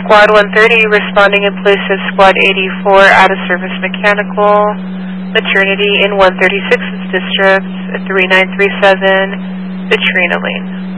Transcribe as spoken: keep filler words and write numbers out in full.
Squad one thirty responding in place of Squad eighty-four out of service mechanical, maternity in one thirty-sixth District, three nine three seven, Adrenaline.